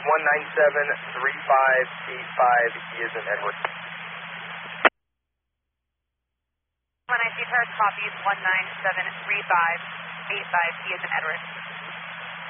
1973585, he is in Edward. 192 Tower copies 1973585, he is in Edward.